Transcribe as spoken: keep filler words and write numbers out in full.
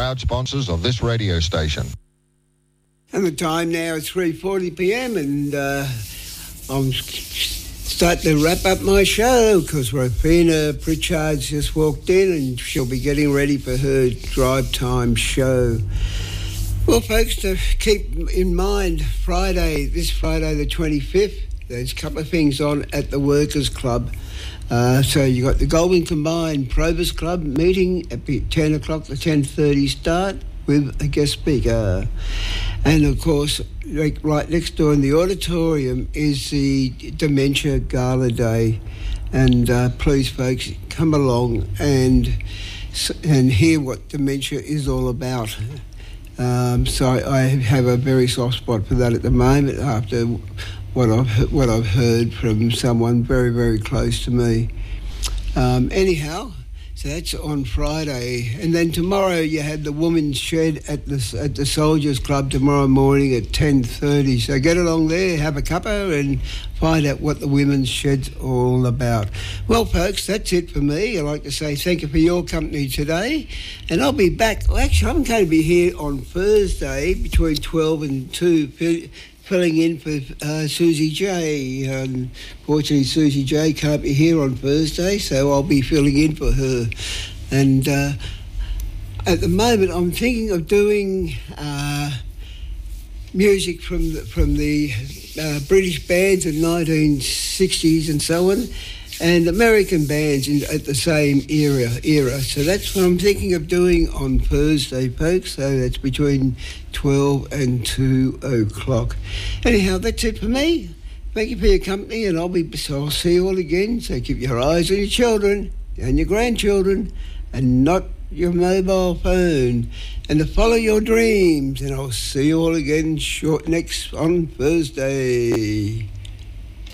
proud sponsors of this radio station. And the time now is three forty p m and uh, I'm starting to wrap up my show because Rofina Pritchard's just walked in and she'll be getting ready for her drive time show. Well, folks, to keep in mind, Friday, this Friday the twenty-fifth, there's a couple of things on at the Workers' Club. Uh, so you got the Goulburn Combined Probus Club meeting at ten o'clock, the ten thirty start with a guest speaker. And of course, like right next door in the auditorium is the Dementia Gala Day. And uh, please, folks, come along and and hear what dementia is all about. Um, so I have a very soft spot for that at the moment after what I've what I've heard from someone very, very close to me. Um, anyhow, so that's on Friday, and then tomorrow you have the Women's Shed at the at the Soldiers Club tomorrow morning at ten thirty. So get along there, have a cuppa, and find out what the Women's Shed's all about. Well, folks, that's it for me. I'd like to say thank you for your company today, and I'll be back. Well, actually, I'm going to be here on Thursday between twelve and two. Filling in for uh, Susie J. Unfortunately, Susie J can't be here on Thursday, so I'll be filling in for her. And uh, at the moment, I'm thinking of doing uh, music from the, from the uh, British bands of nineteen sixties and so on, and American bands in, at the same era, era. So that's what I'm thinking of doing on Thursday, folks. So that's between twelve and two o'clock. Anyhow, that's it for me. Thank you for your company, and I'll be. So I'll see you all again. So keep your eyes on your children and your grandchildren, and not your mobile phone, and to follow your dreams. And I'll see you all again short next on Thursday.